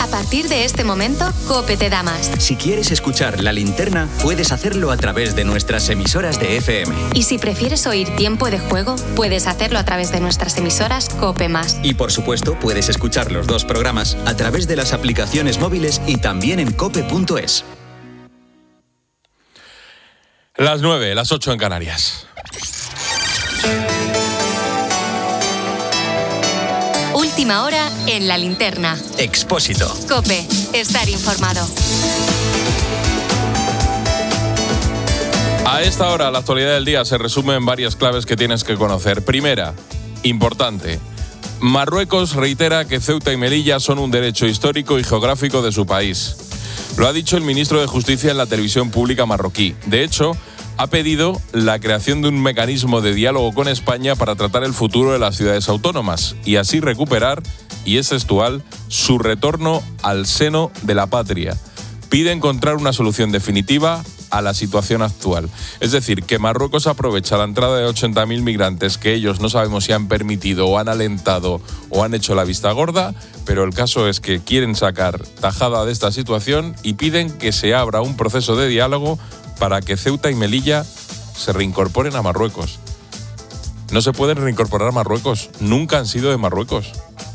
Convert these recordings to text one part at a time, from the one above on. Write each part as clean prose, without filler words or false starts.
A partir de este momento, COPE te da más. Si quieres escuchar La Linterna, puedes hacerlo a través de nuestras emisoras de FM. Y si prefieres oír Tiempo de Juego, puedes hacerlo a través de nuestras emisoras COPE+. Y por supuesto, puedes escuchar los dos programas a través de las aplicaciones móviles y también en cope.es. Las 9, las 8 en Canarias. Última hora en La Linterna. Expósito. COPE. Estar informado. A esta hora, la actualidad del día se resume en varias claves que tienes que conocer. Primera, importante. Marruecos reitera que Ceuta y Melilla son un derecho histórico y geográfico de su país. Lo ha dicho el ministro de Justicia en la televisión pública marroquí. De hecho, ha pedido la creación de un mecanismo de diálogo con España para tratar el futuro de las ciudades autónomas y así recuperar, y es textual, su retorno al seno de la patria. Pide encontrar una solución definitiva a la situación actual. Es decir, que Marruecos aprovecha la entrada de 80.000 migrantes que ellos no sabemos si han permitido o han alentado o han hecho la vista gorda, pero el caso es que quieren sacar tajada de esta situación y piden que se abra un proceso de diálogo para que Ceuta y Melilla se reincorporen a Marruecos. No se pueden reincorporar a Marruecos, nunca han sido de Marruecos.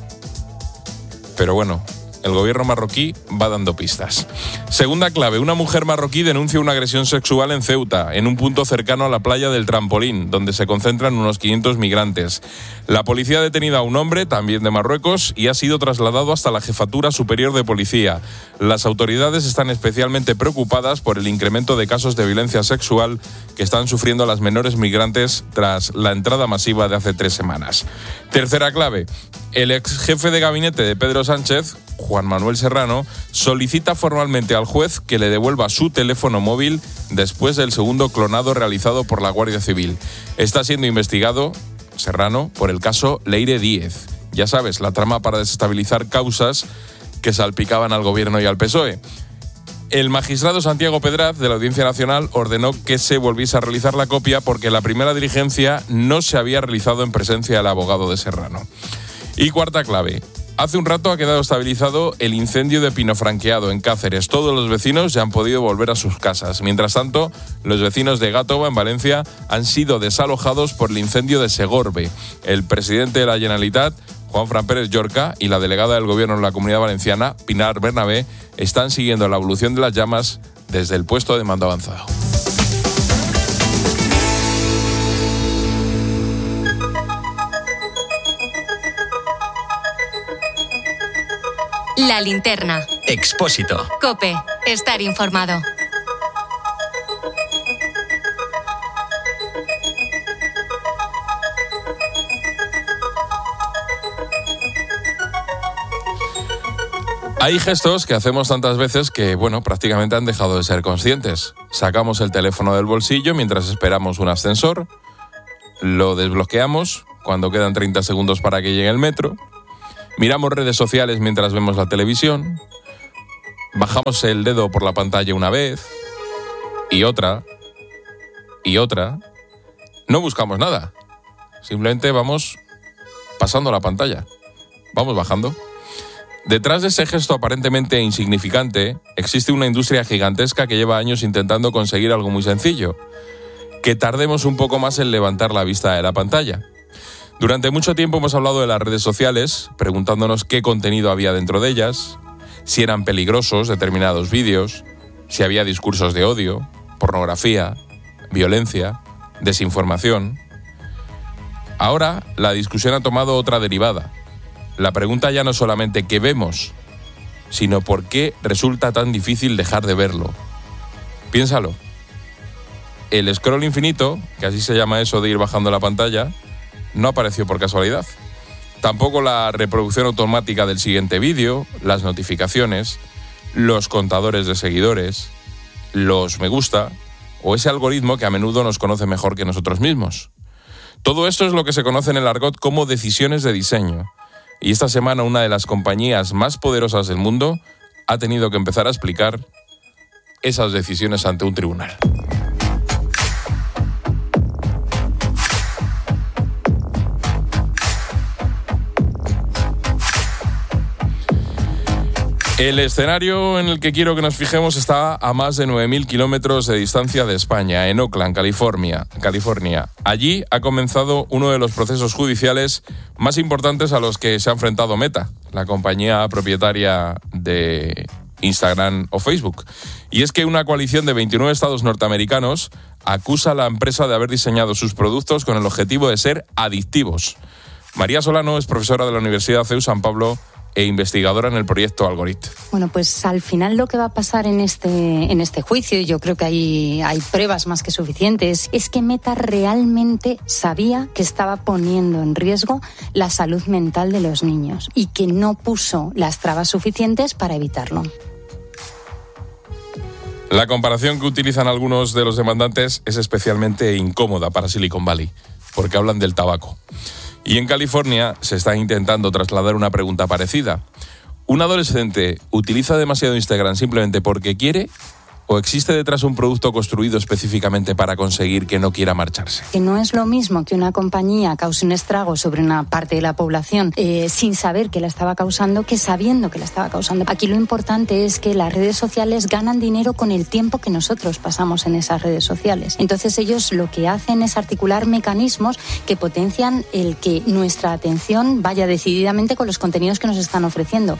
Pero bueno, el gobierno marroquí va dando pistas. Segunda clave, una mujer marroquí denuncia una agresión sexual en Ceuta, en un punto cercano a la playa del Trampolín, donde se concentran unos 500 migrantes. La policía ha detenido a un hombre, también de Marruecos, y ha sido trasladado hasta la Jefatura Superior de Policía. Las autoridades están especialmente preocupadas por el incremento de casos de violencia sexual que están sufriendo las menores migrantes tras la entrada masiva de hace 3 semanas. Tercera clave, el ex jefe de gabinete de Pedro Sánchez, Juan Manuel Serrano, solicita formalmente al juez que le devuelva su teléfono móvil después del segundo clonado realizado por la Guardia Civil. Está siendo investigado Serrano por el caso Leire Díez. Ya sabes, la trama para desestabilizar causas que salpicaban al gobierno y al PSOE. El magistrado Santiago Pedraz, de la Audiencia Nacional, ordenó que se volviese a realizar la copia porque la primera diligencia no se había realizado en presencia del abogado de Serrano. Y cuarta clave. Hace un rato ha quedado estabilizado el incendio de Pinofranqueado en Cáceres. Todos los vecinos ya han podido volver a sus casas. Mientras tanto, los vecinos de Gàtova, en Valencia, han sido desalojados por el incendio de Segorbe. El presidente de la Generalitat, Juanfran Pérez Llorca, y la delegada del Gobierno en la Comunidad Valenciana, Pinar Bernabé, están siguiendo la evolución de las llamas desde el puesto de mando avanzado. La Linterna. Expósito. COPE. Estar informado. Hay gestos que hacemos tantas veces que, bueno, prácticamente han dejado de ser conscientes. Sacamos el teléfono del bolsillo mientras esperamos un ascensor, lo desbloqueamos cuando quedan 30 segundos para que llegue el metro, miramos redes sociales mientras vemos la televisión, bajamos el dedo por la pantalla una vez, y otra, no buscamos nada, simplemente vamos pasando la pantalla, vamos bajando. Detrás de ese gesto aparentemente insignificante, existe una industria gigantesca que lleva años intentando conseguir algo muy sencillo, que tardemos un poco más en levantar la vista de la pantalla. Durante mucho tiempo hemos hablado de las redes sociales, preguntándonos qué contenido había dentro de ellas, si eran peligrosos determinados vídeos, si había discursos de odio, pornografía, violencia, desinformación. Ahora la discusión ha tomado otra derivada. La pregunta ya no es solamente qué vemos, sino por qué resulta tan difícil dejar de verlo. Piénsalo. El scroll infinito, que así se llama eso de ir bajando la pantalla, no apareció por casualidad. Tampoco la reproducción automática del siguiente vídeo, las notificaciones, los contadores de seguidores, los me gusta o ese algoritmo que a menudo nos conoce mejor que nosotros mismos. Todo esto es lo que se conoce en el argot como decisiones de diseño. Y esta semana una de las compañías más poderosas del mundo ha tenido que empezar a explicar esas decisiones ante un tribunal. El escenario en el que quiero que nos fijemos está a más de 9.000 kilómetros de distancia de España, en Oakland, California. Allí ha comenzado uno de los procesos judiciales más importantes a los que se ha enfrentado Meta, la compañía propietaria de Instagram o Facebook. Y es que una coalición de 29 estados norteamericanos acusa a la empresa de haber diseñado sus productos con el objetivo de ser adictivos. María Solano es profesora de la Universidad CEU San Pablo e investigadora en el proyecto Algorithm. Bueno, pues al final lo que va a pasar en este juicio, y yo creo que hay pruebas más que suficientes, es que Meta realmente sabía que estaba poniendo en riesgo la salud mental de los niños y que no puso las trabas suficientes para evitarlo. La comparación que utilizan algunos de los demandantes es especialmente incómoda para Silicon Valley, porque hablan del tabaco. Y en California se está intentando trasladar una pregunta parecida. ¿Un adolescente utiliza demasiado Instagram simplemente porque quiere? ¿O existe detrás un producto construido específicamente para conseguir que no quiera marcharse? Que no es lo mismo que una compañía cause un estrago sobre una parte de la población sin saber que la estaba causando, que sabiendo que la estaba causando. Aquí lo importante es que las redes sociales ganan dinero con el tiempo que nosotros pasamos en esas redes sociales. Entonces ellos lo que hacen es articular mecanismos que potencian el que nuestra atención vaya decididamente con los contenidos que nos están ofreciendo.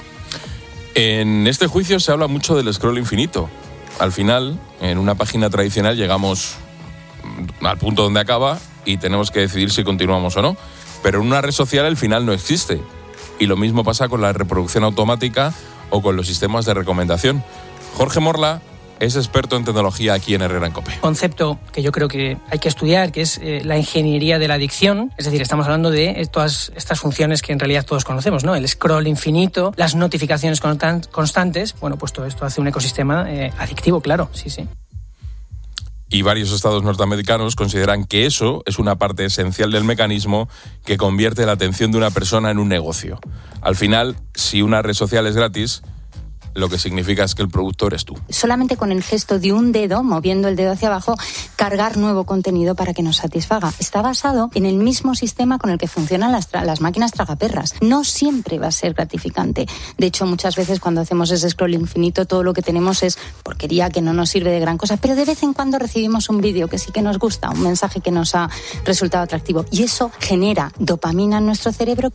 En este juicio se habla mucho del scroll infinito. Al final, en una página tradicional llegamos al punto donde acaba y tenemos que decidir si continuamos o no. Pero en una red social el final no existe. Y lo mismo pasa con la reproducción automática o con los sistemas de recomendación. Jorge Morla es experto en tecnología aquí en Herrera en COPE. Concepto que yo creo que hay que estudiar, que es la ingeniería de la adicción. Es decir, estamos hablando de todas estas funciones que en realidad todos conocemos, ¿no? El scroll infinito, las notificaciones constantes. Bueno, pues todo esto hace un ecosistema adictivo, claro, sí. Y varios estados norteamericanos consideran que eso es una parte esencial del mecanismo que convierte la atención de una persona en un negocio. Al final, si una red social es gratis, lo que significa es que el productor eres tú. Solamente con el gesto de un dedo, moviendo el dedo hacia abajo, cargar nuevo contenido para que nos satisfaga. Está basado en el mismo sistema con el que funcionan las máquinas tragaperras. No siempre va a ser gratificante. De hecho, muchas veces cuando hacemos ese scroll infinito, todo lo que tenemos es porquería que no nos sirve de gran cosa, pero de vez en cuando recibimos un vídeo que sí que nos gusta, un mensaje que nos ha resultado atractivo. Y eso genera dopamina en nuestro cerebro.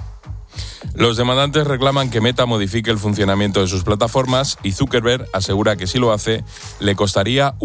Los demandantes reclaman que Meta modifique el funcionamiento de sus plataformas y Zuckerberg asegura que si lo hace le costaría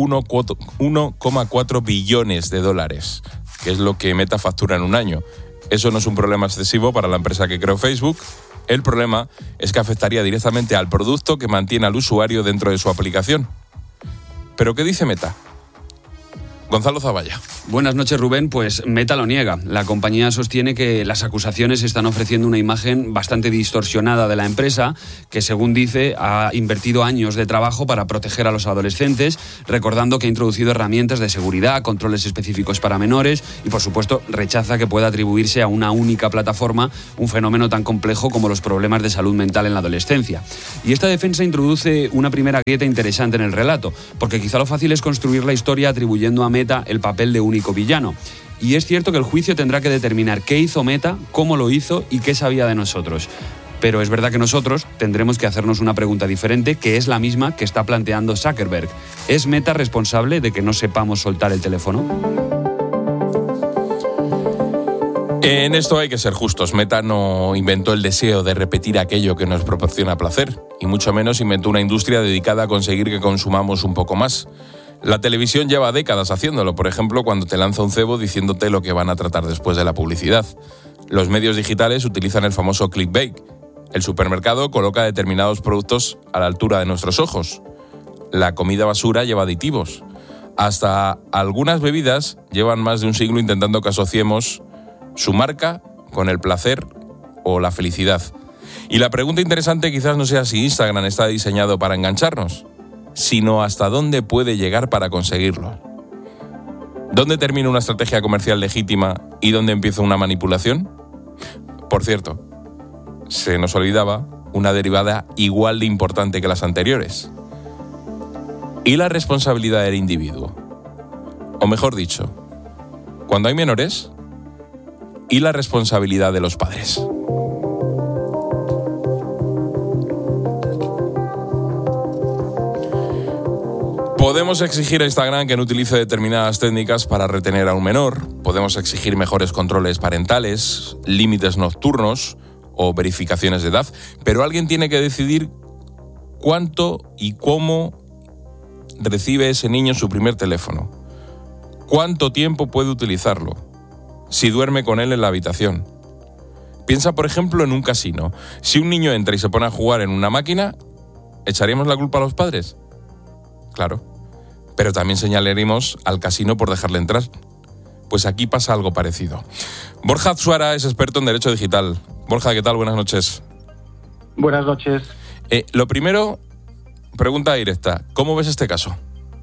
1,4 billones de dólares, que es lo que Meta factura en un año. Eso no es un problema excesivo para la empresa que creó Facebook. El problema es que afectaría directamente al producto que mantiene al usuario dentro de su aplicación. ¿Pero qué dice Meta? Gonzalo Zavalla. Buenas noches, Rubén. Pues Meta lo niega. La compañía sostiene que las acusaciones están ofreciendo una imagen bastante distorsionada de la empresa, que según dice ha invertido años de trabajo para proteger a los adolescentes, recordando que ha introducido herramientas de seguridad, controles específicos para menores y, por supuesto, rechaza que pueda atribuirse a una única plataforma un fenómeno tan complejo como los problemas de salud mental en la adolescencia. Y esta defensa introduce una primera grieta interesante en el relato, porque quizá lo fácil es construir la historia atribuyendo a Meta el papel de único villano. Y es cierto que el juicio tendrá que determinar qué hizo Meta, cómo lo hizo y qué sabía de nosotros. Pero es verdad que nosotros tendremos que hacernos una pregunta diferente, que es la misma que está planteando Zuckerberg. ¿Es Meta responsable de que no sepamos soltar el teléfono? En esto hay que ser justos. Meta no inventó el deseo de repetir aquello que nos proporciona placer, y mucho menos inventó una industria dedicada a conseguir que consumamos un poco más. La televisión lleva décadas haciéndolo, por ejemplo, cuando te lanza un cebo diciéndote lo que van a tratar después de la publicidad. Los medios digitales utilizan el famoso clickbait. El supermercado coloca determinados productos a la altura de nuestros ojos. La comida basura lleva aditivos. Hasta algunas bebidas llevan más de un siglo intentando que asociemos su marca con el placer o la felicidad. Y la pregunta interesante quizás no sea si Instagram está diseñado para engancharnos, sino hasta dónde puede llegar para conseguirlo. ¿Dónde termina una estrategia comercial legítima y dónde empieza una manipulación? Por cierto, se nos olvidaba una derivada igual de importante que las anteriores. ¿Y la responsabilidad del individuo? O mejor dicho, cuando hay menores, ¿y la responsabilidad de los padres? Podemos exigir a Instagram que no utilice determinadas técnicas para retener a un menor. Podemos exigir mejores controles parentales, límites nocturnos o verificaciones de edad. Pero alguien tiene que decidir cuánto y cómo recibe ese niño su primer teléfono. ¿Cuánto tiempo puede utilizarlo? Si duerme con él en la habitación. Piensa, por ejemplo, en un casino. Si un niño entra y se pone a jugar en una máquina, ¿echaríamos la culpa a los padres? Claro. Pero también señalaremos al casino por dejarle entrar. Pues aquí pasa algo parecido. Borja Atsuara es experto en Derecho Digital. Borja, ¿qué tal? Buenas noches. Buenas noches. Lo primero, pregunta directa. ¿Cómo ves este caso?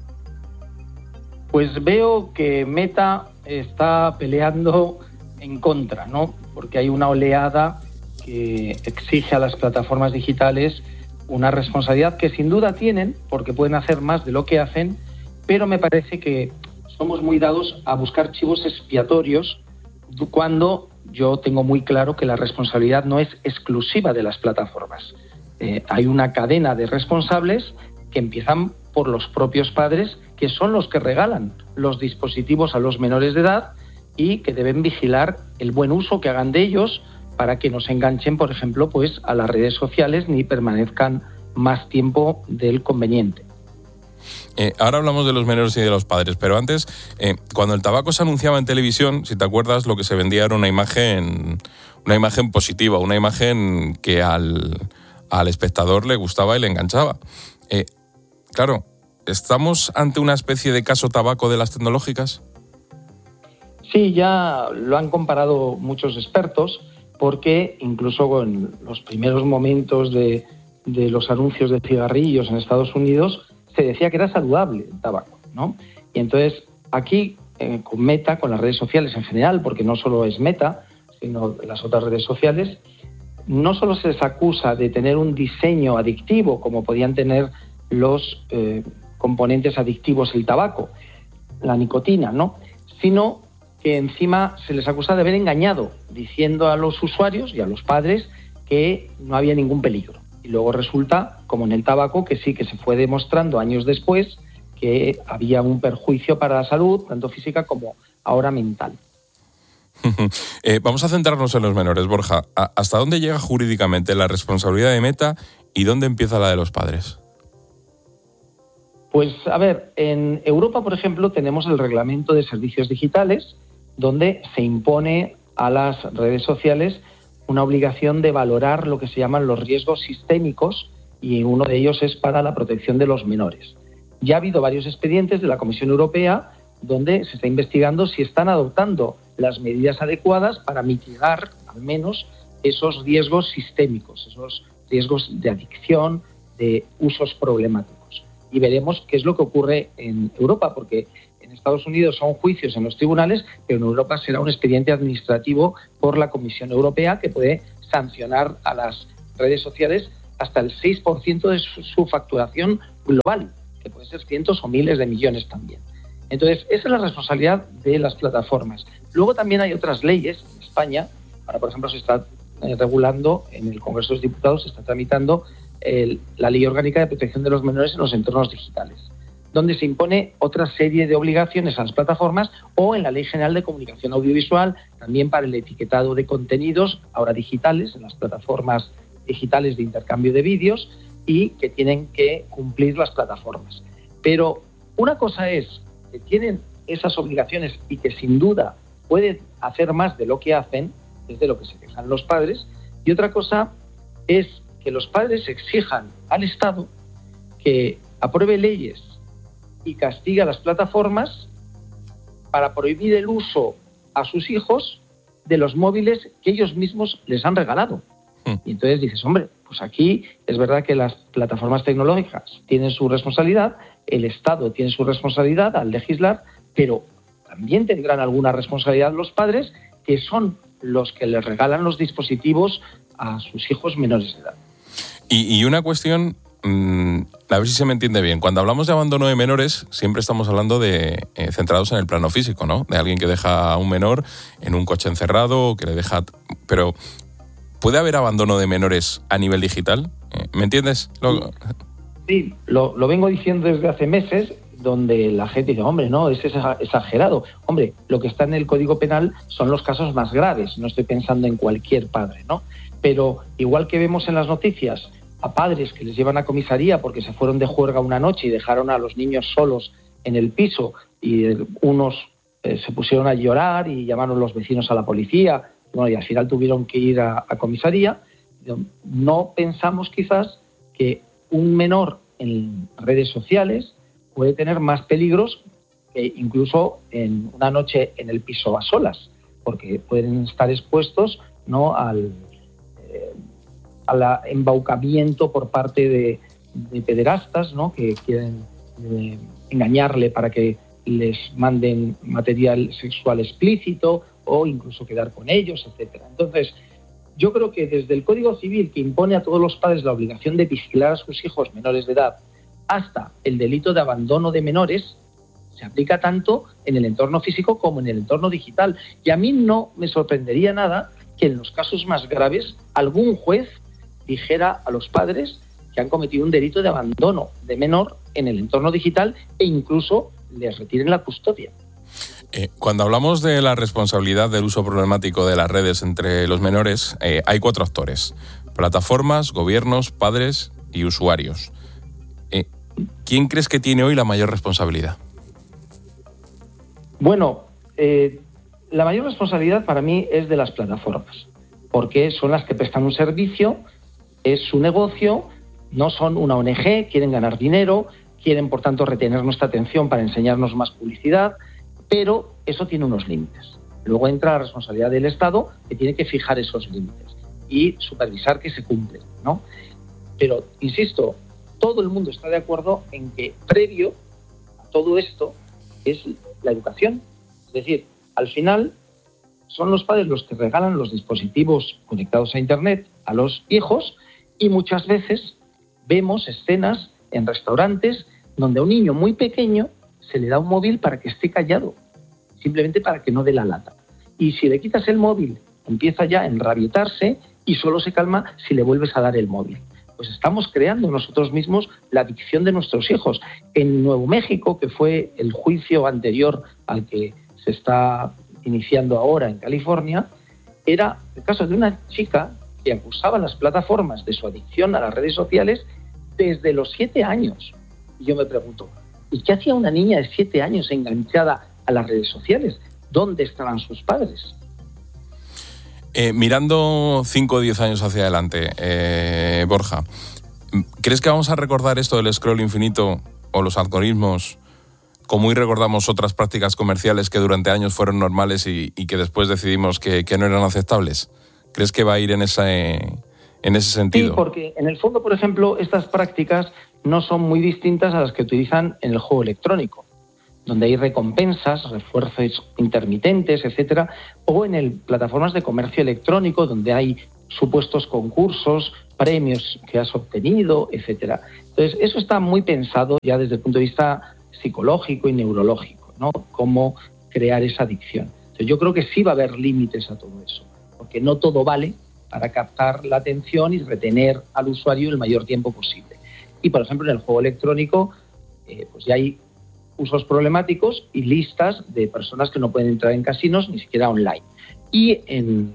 Pues veo que Meta está peleando en contra, ¿no? Porque hay una oleada que exige a las plataformas digitales una responsabilidad que sin duda tienen, porque pueden hacer más de lo que hacen, pero me parece que somos muy dados a buscar chivos expiatorios cuando yo tengo muy claro que la responsabilidad no es exclusiva de las plataformas. Hay una cadena de responsables que empiezan por los propios padres, que son los que regalan los dispositivos a los menores de edad y que deben vigilar el buen uso que hagan de ellos para que no se enganchen, por ejemplo, pues a las redes sociales ni permanezcan más tiempo del conveniente. Ahora hablamos de los menores y de los padres, pero antes, cuando el tabaco se anunciaba en televisión, si te acuerdas, lo que se vendía era una imagen positiva, una imagen que al espectador le gustaba y le enganchaba. Claro, ¿estamos ante una especie de caso tabaco de las tecnológicas? Sí, ya lo han comparado muchos expertos, porque incluso en los primeros momentos de los anuncios de cigarrillos en Estados Unidos se decía que era saludable el tabaco, ¿no? Y entonces aquí, con Meta, con las redes sociales en general, porque no solo es Meta, sino las otras redes sociales, no solo se les acusa de tener un diseño adictivo, como podían tener los componentes adictivos del tabaco, la nicotina, ¿no? Sino que encima se les acusa de haber engañado, diciendo a los usuarios y a los padres que no había ningún peligro. Y luego resulta, como en el tabaco, que sí, que se fue demostrando años después que había un perjuicio para la salud, tanto física como ahora mental. Vamos a centrarnos en los menores, Borja. ¿Hasta dónde llega jurídicamente la responsabilidad de Meta y dónde empieza la de los padres? Pues, a ver, en Europa, por ejemplo, tenemos el Reglamento de Servicios Digitales, donde se impone a las redes sociales una obligación de valorar lo que se llaman los riesgos sistémicos, y uno de ellos es para la protección de los menores. Ya ha habido varios expedientes de la Comisión Europea donde se está investigando si están adoptando las medidas adecuadas para mitigar, al menos, esos riesgos sistémicos, esos riesgos de adicción, de usos problemáticos. Y veremos qué es lo que ocurre en Europa, porque en Estados Unidos son juicios en los tribunales, pero en Europa será un expediente administrativo por la Comisión Europea que puede sancionar a las redes sociales hasta el 6% de su facturación global, que puede ser cientos o miles de millones también. Entonces, esa es la responsabilidad de las plataformas. Luego también hay otras leyes en España. Ahora, por ejemplo, se está regulando en el Congreso de los Diputados, se está tramitando la Ley Orgánica de Protección de los Menores en los Entornos Digitales, donde se impone otra serie de obligaciones a las plataformas, o en la Ley General de Comunicación Audiovisual, también para el etiquetado de contenidos, ahora digitales, en las plataformas digitales de intercambio de vídeos, y que tienen que cumplir las plataformas. Pero una cosa es que tienen esas obligaciones y que sin duda pueden hacer más de lo que hacen, es de lo que se quejan los padres, y otra cosa es que los padres exijan al Estado que apruebe leyes y castigue a las plataformas para prohibir el uso a sus hijos de los móviles que ellos mismos les han regalado. Y entonces dices, hombre, pues aquí es verdad que las plataformas tecnológicas tienen su responsabilidad, el Estado tiene su responsabilidad al legislar, pero también tendrán alguna responsabilidad los padres, que son los que les regalan los dispositivos a sus hijos menores de edad. Y una cuestión, a ver si se me entiende bien. Cuando hablamos de abandono de menores, siempre estamos hablando de centrados en el plano físico, ¿no? De alguien que deja a un menor en un coche encerrado, que le deja... Pero, ¿puede haber abandono de menores a nivel digital? ¿Me entiendes? Sí, lo vengo diciendo desde hace meses. donde la gente dice, hombre, no, es exagerado. Hombre, lo que está en el Código Penal son los casos más graves, no estoy pensando en cualquier padre, ¿no? Pero igual que vemos en las noticias a padres que les llevan a comisaría porque se fueron de juerga una noche y dejaron a los niños solos en el piso y unos se pusieron a llorar y llamaron los vecinos a la policía, bueno, y al final tuvieron que ir a comisaría, no pensamos quizás que un menor en redes sociales puede tener más peligros que incluso en una noche en el piso a solas, porque pueden estar expuestos, ¿no?, al embaucamiento por parte de pederastas, ¿no?, que quieren engañarle para que les manden material sexual explícito o incluso quedar con ellos, etcétera. Entonces, yo creo que desde el Código Civil, que impone a todos los padres la obligación de vigilar a sus hijos menores de edad, hasta el delito de abandono de menores, se aplica tanto en el entorno físico como en el entorno digital. Y a mí no me sorprendería nada que en los casos más graves algún juez dijera a los padres que han cometido un delito de abandono de menor en el entorno digital e incluso les retiren la custodia. Cuando hablamos de la responsabilidad del uso problemático de las redes entre los menores, hay 4 actores: plataformas, gobiernos, padres y usuarios. ¿Quién crees que tiene hoy la mayor responsabilidad? Bueno, la mayor responsabilidad para mí es de las plataformas, porque son las que prestan un servicio, es su negocio, no son una ONG, quieren ganar dinero, quieren por tanto retener nuestra atención para enseñarnos más publicidad, pero eso tiene unos límites. Luego entra la responsabilidad del Estado, que tiene que fijar esos límites y supervisar que se cumplen, ¿no? Pero, insisto, todo el mundo está de acuerdo en que previo a todo esto es la educación. Es decir, al final son los padres los que regalan los dispositivos conectados a Internet a los hijos y muchas veces vemos escenas en restaurantes donde a un niño muy pequeño se le da un móvil para que esté callado, simplemente para que no dé la lata. Y si le quitas el móvil, empieza ya a enrabietarse y solo se calma si le vuelves a dar el móvil. Pues estamos creando nosotros mismos la adicción de nuestros hijos. En Nuevo México, que fue el juicio anterior al que se está iniciando ahora en California, era el caso de una chica que acusaba a las plataformas de su adicción a las redes sociales desde los 7 años. Y yo me pregunto, ¿y qué hacía una niña de 7 años enganchada a las redes sociales? ¿Dónde estaban sus padres? Mirando 5 o 10 años hacia adelante, Borja, ¿crees que vamos a recordar esto del scroll infinito o los algoritmos como hoy recordamos otras prácticas comerciales que durante años fueron normales y que después decidimos que no eran aceptables? ¿Crees que va a ir en ese sentido? Sí, porque en el fondo, por ejemplo, estas prácticas no son muy distintas a las que utilizan en el juego electrónico, donde hay recompensas, refuerzos intermitentes, etcétera, o en plataformas de comercio electrónico, donde hay supuestos concursos, premios que has obtenido, etcétera. Entonces, eso está muy pensado ya desde el punto de vista psicológico y neurológico, ¿no? Cómo crear esa adicción. Entonces, yo creo que sí va a haber límites a todo eso, porque no todo vale para captar la atención y retener al usuario el mayor tiempo posible. Y, por ejemplo, en el juego electrónico, pues ya hay usos problemáticos y listas de personas que no pueden entrar en casinos ni siquiera online. Y en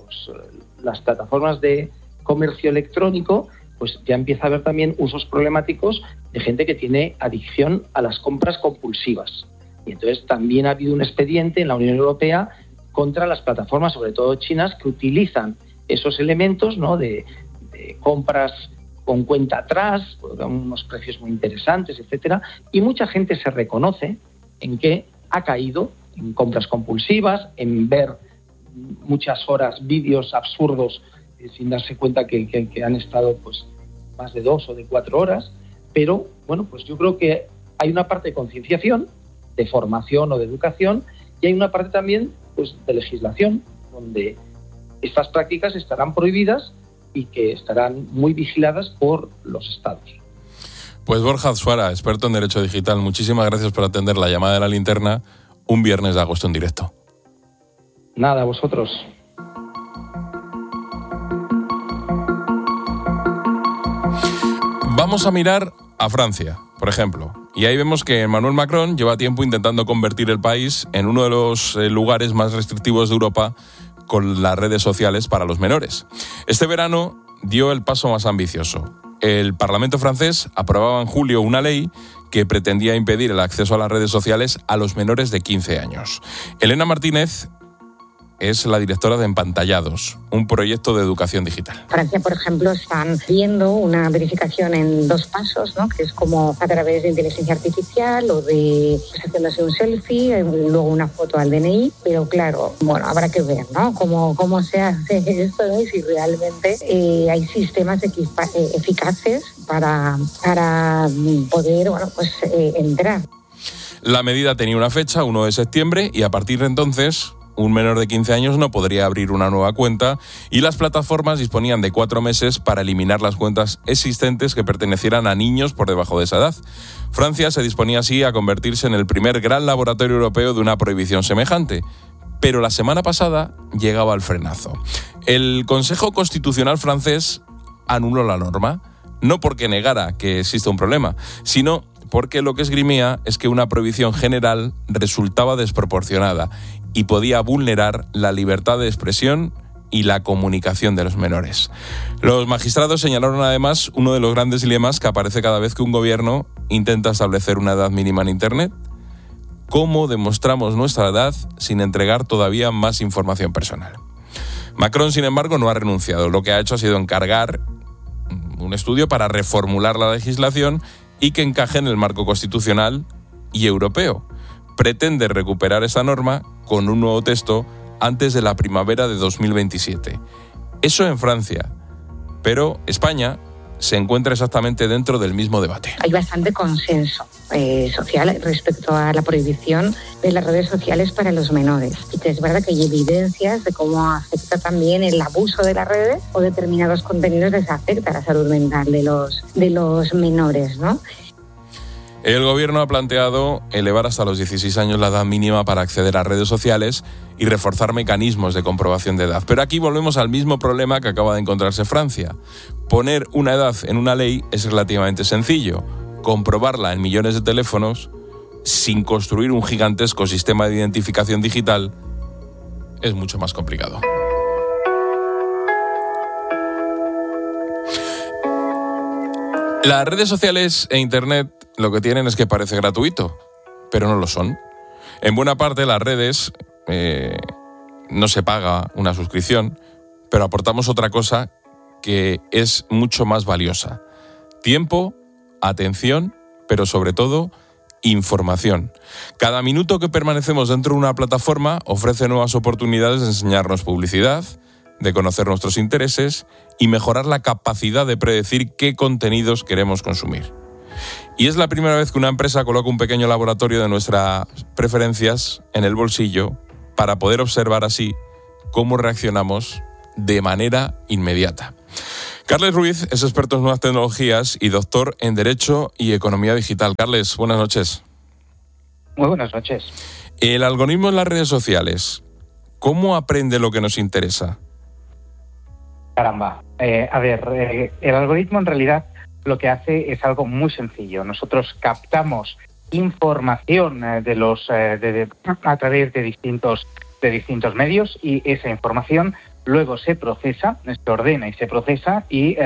las plataformas de comercio electrónico, pues ya empieza a haber también usos problemáticos de gente que tiene adicción a las compras compulsivas. Y entonces también ha habido un expediente en la Unión Europea contra las plataformas, sobre todo chinas, que utilizan esos elementos, ¿no?, de compras con cuenta atrás, a unos precios muy interesantes, etcétera, y mucha gente se reconoce en que ha caído en compras compulsivas, en ver muchas horas vídeos absurdos sin darse cuenta que han estado pues más de 2 o de 4 horas, pero bueno, pues yo creo que hay una parte de concienciación, de formación o de educación, y hay una parte también pues de legislación, donde estas prácticas estarán prohibidas y que estarán muy vigiladas por los estados. Pues Borja Azuara, experto en Derecho Digital, muchísimas gracias por atender la llamada de la linterna un viernes de agosto en directo. Nada, a vosotros. Vamos a mirar a Francia, por ejemplo, Y ahí vemos que Emmanuel Macron lleva tiempo intentando convertir el país en uno de los lugares más restrictivos de Europa con las redes sociales para los menores. Este verano dio el paso más ambicioso. El Parlamento francés aprobaba en julio una ley que pretendía impedir el acceso a las redes sociales a los menores de 15 años. Elena Martínez es la directora de Empantallados, un proyecto de educación digital. Francia, por ejemplo, están viendo una verificación en 2 pasos, ¿no? Que es como a través de inteligencia artificial o de haciéndose un selfie, luego una foto al DNI, pero claro, bueno, habrá que ver, ¿no? Cómo se hace esto, ¿no? Y si realmente hay sistemas eficaces para poder, bueno, pues entrar. La medida tenía una fecha, 1 de septiembre, y a partir de entonces un menor de 15 años no podría abrir una nueva cuenta y las plataformas disponían de 4 meses para eliminar las cuentas existentes que pertenecieran a niños por debajo de esa edad. Francia se disponía así a convertirse en el primer gran laboratorio europeo de una prohibición semejante. Pero la semana pasada llegaba el frenazo. El Consejo Constitucional francés anuló la norma, no porque negara que existe un problema, sino porque lo que esgrimía es que una prohibición general resultaba desproporcionada y podía vulnerar la libertad de expresión y la comunicación de los menores. Los magistrados señalaron además uno de los grandes dilemas que aparece cada vez que un gobierno intenta establecer una edad mínima en Internet. ¿Cómo demostramos nuestra edad sin entregar todavía más información personal? Macron, sin embargo, no ha renunciado. Lo que ha hecho ha sido encargar un estudio para reformular la legislación y que encaje en el marco constitucional y europeo. Pretende recuperar esta norma con un nuevo texto antes de la primavera de 2027. Eso en Francia, pero España se encuentra exactamente dentro del mismo debate. Hay bastante consenso social respecto a la prohibición de las redes sociales para los menores. Y que es verdad que hay evidencias de cómo afecta también el abuso de las redes o determinados contenidos les afecta a la salud mental de los menores, ¿no? El gobierno ha planteado elevar hasta los 16 años la edad mínima para acceder a redes sociales y reforzar mecanismos de comprobación de edad. Pero aquí volvemos al mismo problema que acaba de encontrarse Francia. Poner una edad en una ley es relativamente sencillo. Comprobarla en millones de teléfonos, sin construir un gigantesco sistema de identificación digital, es mucho más complicado. Las redes sociales e Internet lo que tienen es que parece gratuito, pero no lo son. En buena parte las redes no se paga una suscripción, pero aportamos otra cosa que es mucho más valiosa. Tiempo, atención, pero sobre todo información. Cada minuto que permanecemos dentro de una plataforma ofrece nuevas oportunidades de enseñarnos publicidad, de conocer nuestros intereses y mejorar la capacidad de predecir qué contenidos queremos consumir. Y es la primera vez que una empresa coloca un pequeño laboratorio de nuestras preferencias en el bolsillo para poder observar así cómo reaccionamos de manera inmediata. Carles Ruiz es experto en nuevas tecnologías y doctor en Derecho y Economía Digital. Carles, buenas noches. Muy buenas noches. El algoritmo en las redes sociales, ¿cómo aprende lo que nos interesa? Caramba. El algoritmo en realidad lo que hace es algo muy sencillo. Nosotros captamos información a través de distintos medios y esa información luego se procesa, se ordena y se procesa y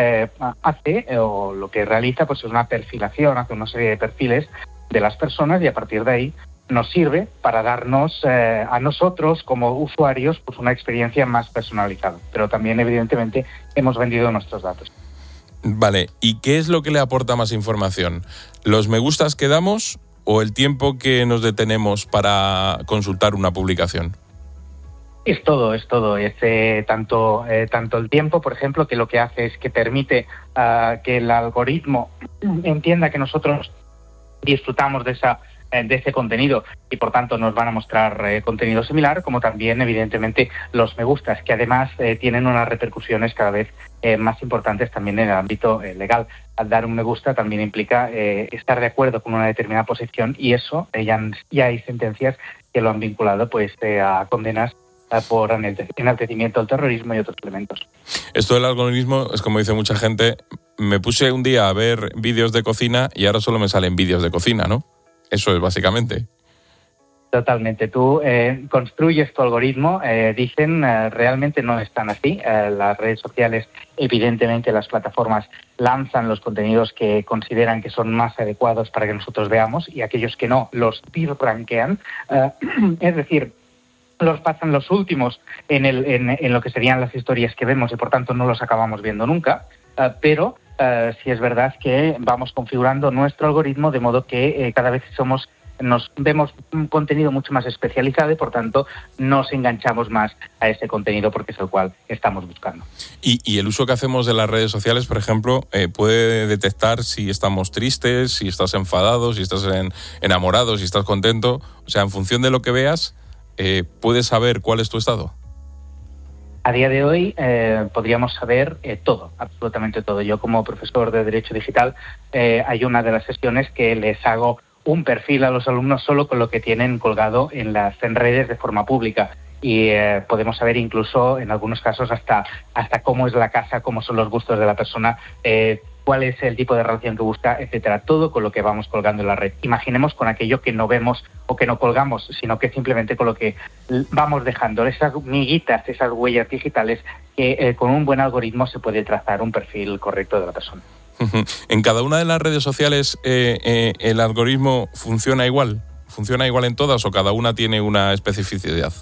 lo que realiza pues es una perfilación, hace una serie de perfiles de las personas y a partir de ahí nos sirve para darnos a nosotros como usuarios pues una experiencia más personalizada. Pero también evidentemente hemos vendido nuestros datos. Vale, ¿y qué es lo que le aporta más información? ¿Los me gustas que damos o el tiempo que nos detenemos para consultar una publicación? Es todo. Es tanto el tiempo, por ejemplo, que lo que hace es que permite que el algoritmo entienda que nosotros disfrutamos de ese contenido y por tanto nos van a mostrar contenido similar, como también evidentemente los me gustas, que además tienen unas repercusiones cada vez más importantes también en el ámbito legal. Al dar un me gusta también implica estar de acuerdo con una determinada posición y eso ya hay sentencias que lo han vinculado pues a condenas por enaltecimiento del terrorismo y otros elementos. Esto del algoritmo es como dice mucha gente, me puse un día a ver vídeos de cocina y ahora solo me salen vídeos de cocina, ¿no? Eso es básicamente. Totalmente. Tú construyes tu algoritmo, dicen, realmente no es tan así. Las redes sociales, evidentemente las plataformas lanzan los contenidos que consideran que son más adecuados para que nosotros veamos y aquellos que no los rankean. Es decir, los pasan los últimos en lo que serían las historias que vemos y por tanto no los acabamos viendo nunca, pero sí es verdad que vamos configurando nuestro algoritmo de modo que cada vez nos vemos un contenido mucho más especializado y por tanto nos enganchamos más a ese contenido porque es el cual estamos buscando. Y el uso que hacemos de las redes sociales, por ejemplo, puede detectar si estamos tristes, si estás enfadado, si estás enamorado, si estás contento. O sea, en función de lo que veas, ¿puedes saber cuál es tu estado? A día de hoy podríamos saber todo, absolutamente todo. Yo como profesor de Derecho Digital hay una de las sesiones que les hago un perfil a los alumnos solo con lo que tienen colgado en redes de forma pública y podemos saber incluso en algunos casos hasta cómo es la casa, cómo son los gustos de la persona, cuál es el tipo de relación que busca, etcétera, todo con lo que vamos colgando en la red. Imaginemos con aquello que no vemos o que no colgamos, sino que simplemente con lo que vamos dejando, esas miguitas, esas huellas digitales que con un buen algoritmo se puede trazar un perfil correcto de la persona. ¿En cada una de las redes sociales el algoritmo funciona igual? ¿Funciona igual en todas o cada una tiene una especificidad?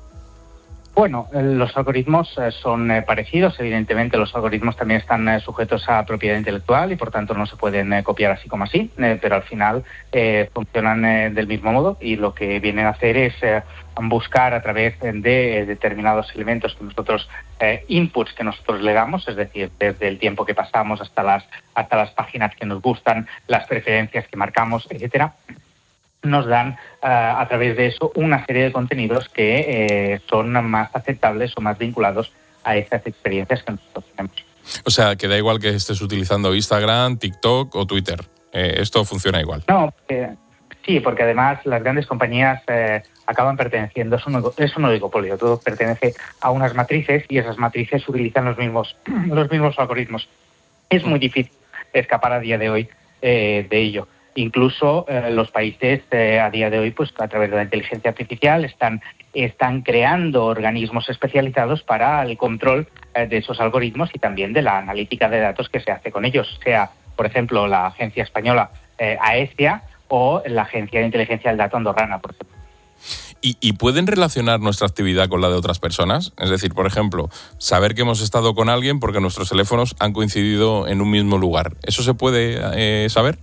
Bueno, los algoritmos son parecidos. Evidentemente, los algoritmos también están sujetos a propiedad intelectual y, por tanto, no se pueden copiar así como así, pero al final funcionan del mismo modo y lo que vienen a hacer es buscar a través de determinados elementos que nosotros, inputs que nosotros le damos, es decir, desde el tiempo que pasamos hasta las páginas que nos gustan, las preferencias que marcamos, etcétera, nos dan a través de eso una serie de contenidos que son más aceptables o más vinculados a esas experiencias que nosotros tenemos. O sea, que da igual que estés utilizando Instagram, TikTok o Twitter. Esto funciona igual. No, sí, porque además las grandes compañías acaban perteneciendo, es un oligopolio, todo pertenece a unas matrices y esas matrices utilizan los mismos algoritmos. Es muy difícil escapar a día de hoy de ello. Incluso los países a día de hoy, pues a través de la inteligencia artificial, están creando organismos especializados para el control de esos algoritmos y también de la analítica de datos que se hace con ellos, sea, por ejemplo, la agencia española AESIA o la Agencia de Inteligencia del Dato andorrana, por ejemplo. ¿Y pueden relacionar nuestra actividad con la de otras personas? Es decir, por ejemplo, saber que hemos estado con alguien porque nuestros teléfonos han coincidido en un mismo lugar. ¿Eso se puede saber?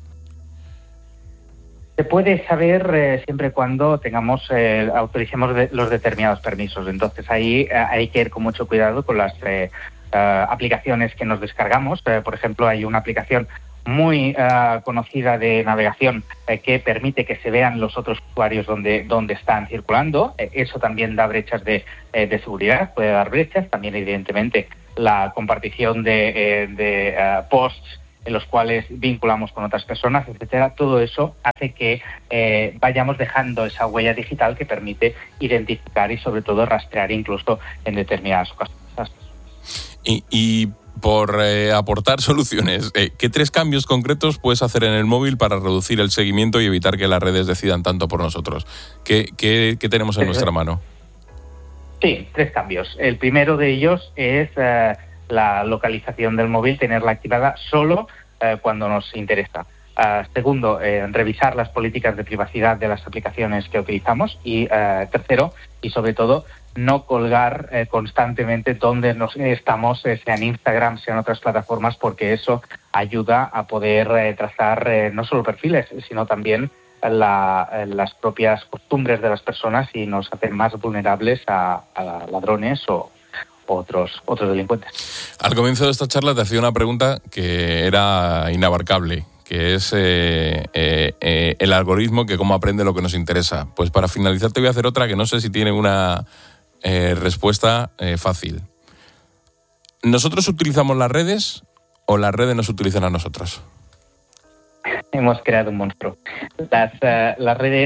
Se puede saber siempre y cuando autoricemos los determinados permisos. Entonces ahí hay que ir con mucho cuidado con las aplicaciones que nos descargamos. Por ejemplo, hay una aplicación muy conocida de navegación que permite que se vean los otros usuarios donde están circulando. Eso también da brechas de seguridad, puede dar brechas. También, evidentemente, la compartición de posts en los cuales vinculamos con otras personas, etcétera. Todo eso hace que vayamos dejando esa huella digital que permite identificar y, sobre todo, rastrear incluso en determinadas ocasiones. Y por aportar soluciones, ¿qué 3 cambios concretos puedes hacer en el móvil para reducir el seguimiento y evitar que las redes decidan tanto por nosotros? ¿Qué tenemos en nuestra mano? Sí, 3 cambios. El primero de ellos es la localización del móvil, tenerla activada solo cuando nos interesa. Segundo, revisar las políticas de privacidad de las aplicaciones que utilizamos. Y tercero, y sobre todo, no colgar constantemente donde estamos, sea en Instagram, sea en otras plataformas, porque eso ayuda a poder trazar no solo perfiles, sino también las propias costumbres de las personas y nos hace más vulnerables a ladrones o otros delincuentes. Al comienzo de esta charla te hacía una pregunta que era inabarcable, que es el algoritmo que cómo aprende lo que nos interesa. Pues para finalizar te voy a hacer otra que no sé si tiene una respuesta fácil. ¿Nosotros utilizamos las redes o las redes nos utilizan a nosotros? Hemos creado un monstruo. Las redes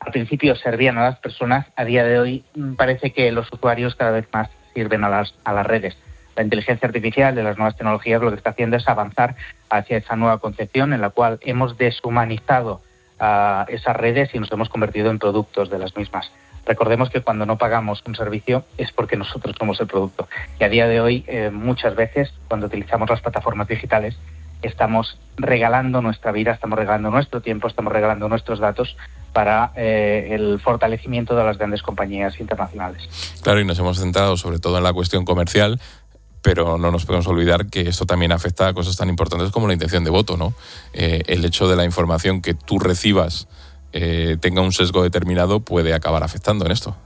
al principio servían a las personas, a día de hoy parece que los usuarios cada vez más sirven a las redes. La inteligencia artificial de las nuevas tecnologías lo que está haciendo es avanzar hacia esa nueva concepción en la cual hemos deshumanizado esas redes y nos hemos convertido en productos de las mismas. Recordemos que cuando no pagamos un servicio es porque nosotros somos el producto. Y a día de hoy, muchas veces, cuando utilizamos las plataformas digitales, estamos regalando nuestra vida, estamos regalando nuestro tiempo, estamos regalando nuestros datos para el fortalecimiento de las grandes compañías internacionales. Claro, y nos hemos centrado sobre todo en la cuestión comercial, pero no nos podemos olvidar que esto también afecta a cosas tan importantes como la intención de voto, ¿no? El hecho de la información que tú recibas tenga un sesgo determinado puede acabar afectando en esto.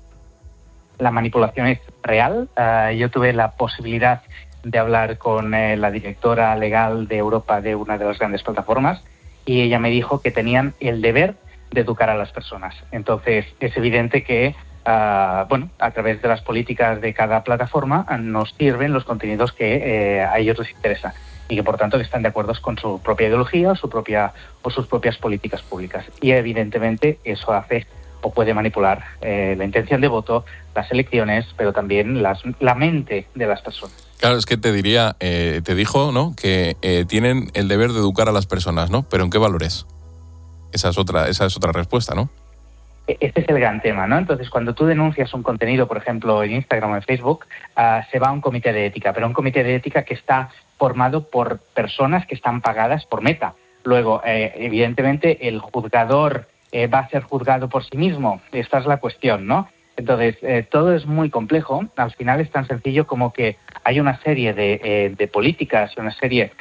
La manipulación es real. Yo tuve la posibilidad de hablar con la directora legal de Europa de una de las grandes plataformas y ella me dijo que tenían el deber de educar a las personas. Entonces, es evidente que a través de las políticas de cada plataforma nos sirven los contenidos que a ellos les interesa y que por tanto están de acuerdo con su propia ideología o sus propias políticas públicas. Y evidentemente eso hace o puede manipular la intención de voto, las elecciones, pero también la mente de las personas. Claro, es que te dijo, ¿no?, que tienen el deber de educar a las personas, ¿no? Pero ¿en qué valores? Esa es otra respuesta, ¿no? Este es el gran tema, ¿no? Entonces, cuando tú denuncias un contenido, por ejemplo, en Instagram o en Facebook, se va a un comité de ética, pero un comité de ética que está formado por personas que están pagadas por Meta. Luego, evidentemente, el juzgador va a ser juzgado por sí mismo. Esta es la cuestión, ¿no? Entonces, todo es muy complejo. Al final es tan sencillo como que hay una serie de políticas, una serie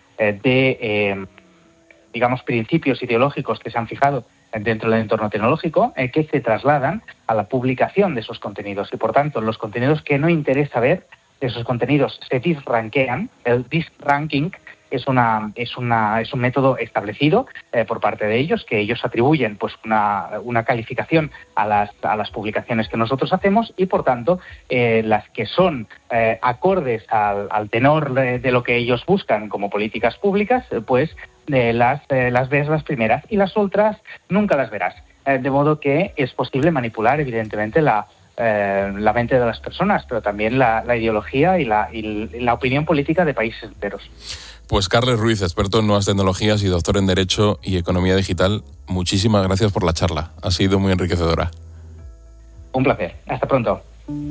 de, principios ideológicos que se han fijado dentro del entorno tecnológico que se trasladan a la publicación de esos contenidos. Y, por tanto, los contenidos que no interesa ver, esos contenidos se disrankean. El disranking es un método establecido por parte de ellos, que ellos atribuyen pues una calificación a las publicaciones que nosotros hacemos y, por tanto, las que son acordes al tenor de lo que ellos buscan como políticas públicas, pues las ves las primeras y las otras nunca las verás. De modo que es posible manipular, evidentemente, la mente de las personas, pero también la ideología y la opinión política de países enteros. Pues Carles Ruiz, experto en nuevas tecnologías y doctor en Derecho y Economía Digital, muchísimas gracias por la charla. Ha sido muy enriquecedora. Un placer. Hasta pronto.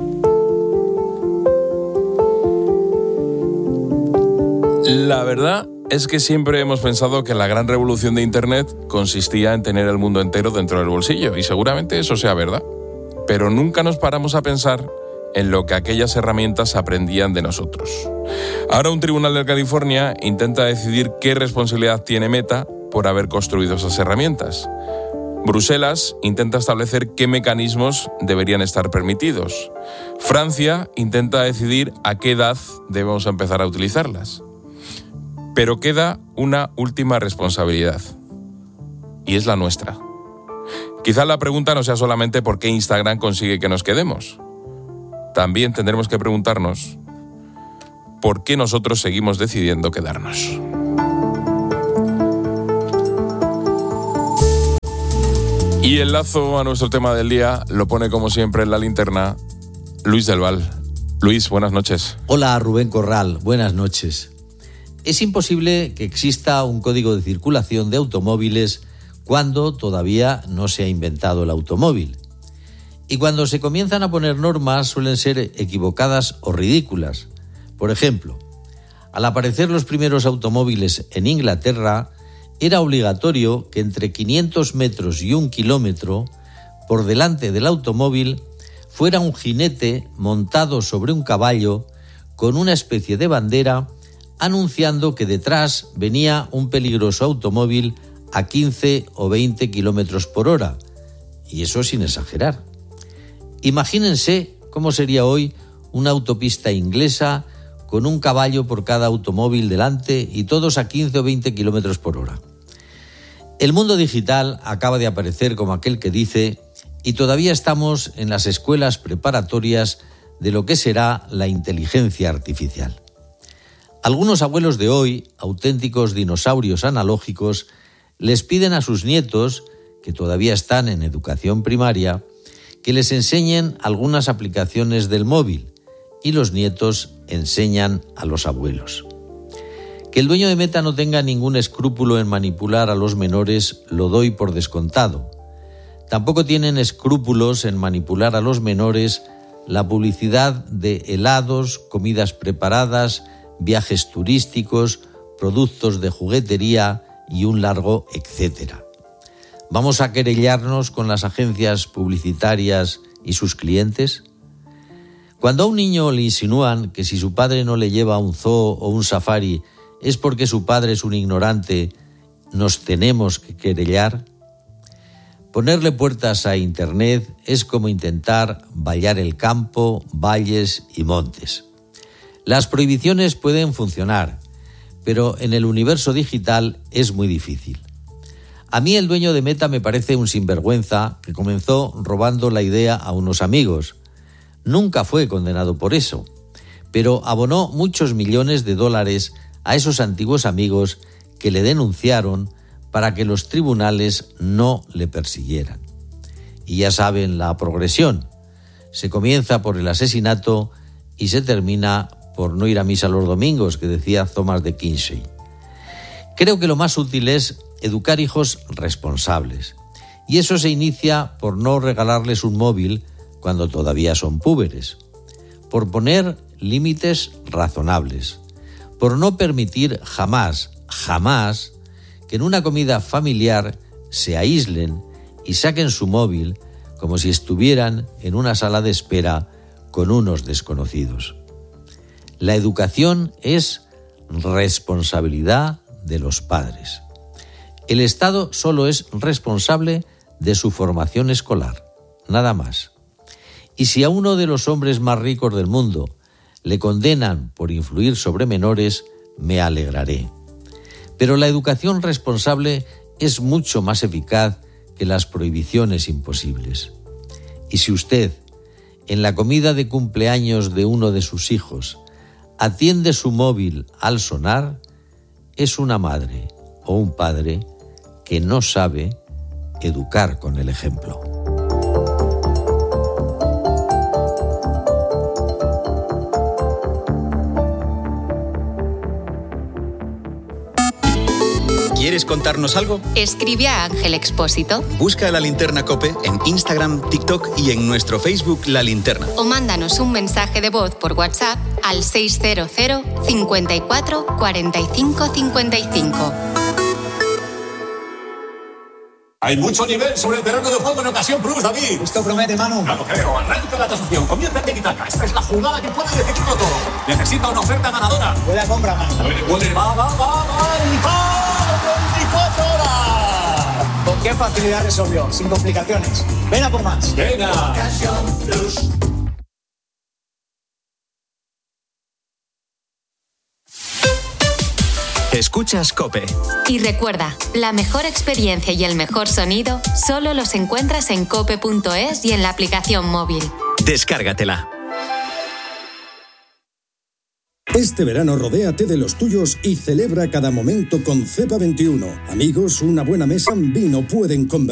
La verdad es que siempre hemos pensado que la gran revolución de Internet consistía en tener el mundo entero dentro del bolsillo, y seguramente eso sea verdad. Pero nunca nos paramos a pensar en lo que aquellas herramientas aprendían de nosotros. Ahora un tribunal de California intenta decidir qué responsabilidad tiene Meta por haber construido esas herramientas. Bruselas intenta establecer qué mecanismos deberían estar permitidos. Francia intenta decidir a qué edad debemos empezar a utilizarlas. Pero queda una última responsabilidad, y es la nuestra. Quizá la pregunta no sea solamente por qué Instagram consigue que nos quedemos. También tendremos que preguntarnos por qué nosotros seguimos decidiendo quedarnos. Y el lazo a nuestro tema del día lo pone como siempre en la linterna Luis del Val. Luis, buenas noches. Hola, Rubén Corral, buenas noches. Es imposible que exista un código de circulación de automóviles cuando todavía no se ha inventado el automóvil. Y cuando se comienzan a poner normas suelen ser equivocadas o ridículas. Por ejemplo, al aparecer los primeros automóviles en Inglaterra, era obligatorio que entre 500 metros y 1 kilómetro, por delante del automóvil, fuera un jinete montado sobre un caballo con una especie de bandera anunciando que detrás venía un peligroso automóvil a 15 o 20 kilómetros por hora. Y eso sin exagerar. Imagínense cómo sería hoy una autopista inglesa con un caballo por cada automóvil delante y todos a 15 o 20 kilómetros por hora. El mundo digital acaba de aparecer como aquel que dice, y todavía estamos en las escuelas preparatorias de lo que será la inteligencia artificial. Algunos abuelos de hoy, auténticos dinosaurios analógicos, les piden a sus nietos que todavía están en educación primaria, que les enseñen algunas aplicaciones del móvil y los nietos enseñan a los abuelos. Que el dueño de Meta no tenga ningún escrúpulo en manipular a los menores lo doy por descontado. Tampoco tienen escrúpulos en manipular a los menores la publicidad de helados, comidas preparadas, viajes turísticos, productos de juguetería y un largo etcétera. ¿Vamos a querellarnos con las agencias publicitarias y sus clientes? Cuando a un niño le insinúan que si su padre no le lleva a un zoo o un safari es porque su padre es un ignorante, ¿nos tenemos que querellar? Ponerle puertas a Internet es como intentar vallar el campo, valles y montes. Las prohibiciones pueden funcionar, pero en el universo digital es muy difícil. A mí el dueño de Meta me parece un sinvergüenza que comenzó robando la idea a unos amigos. Nunca fue condenado por eso, pero abonó muchos millones de dólares a esos antiguos amigos que le denunciaron para que los tribunales no le persiguieran. Y ya saben la progresión. Se comienza por el asesinato y se termina por no ir a misa los domingos, que decía Thomas de Quincey. Creo que lo más útil es educar hijos responsables. Y eso se inicia por no regalarles un móvil cuando todavía son púberes. Por poner límites razonables. Por no permitir jamás que en una comida familiar se aíslen y saquen su móvil como si estuvieran en una sala de espera con unos desconocidos. La educación es responsabilidad de los padres. El Estado solo es responsable de su formación escolar, nada más. Y si a uno de los hombres más ricos del mundo le condenan por influir sobre menores, me alegraré. Pero la educación responsable es mucho más eficaz que las prohibiciones imposibles. Y si usted, en la comida de cumpleaños de uno de sus hijos, atiende su móvil al sonar, es una madre o un padre que no sabe educar con el ejemplo. ¿Quieres contarnos algo? Escribe a Ángel Expósito. Busca La Linterna COPE en Instagram, TikTok y en nuestro Facebook La Linterna. O mándanos un mensaje de voz por WhatsApp al 600 54 45 55. Hay mucho nivel sobre el terreno de juego en Ocasión Plus, David. Esto promete, Manu. Ya lo creo. Arranca la tasación. Comienza el tiki-taka. Esta es la jugada que puede decidirlo todo. Necesita una oferta ganadora. Buena compra, Manu. Puede. Va. 24 horas. ¿Con qué facilidad resolvió? Sin complicaciones. Ven a por más. Venga. Ocasión Plus. Escuchas COPE. Y recuerda, la mejor experiencia y el mejor sonido solo los encuentras en cope.es y en la aplicación móvil. Descárgatela. Este verano rodéate de los tuyos y celebra cada momento con Cepa 21. Amigos, una buena mesa en vino pueden convertir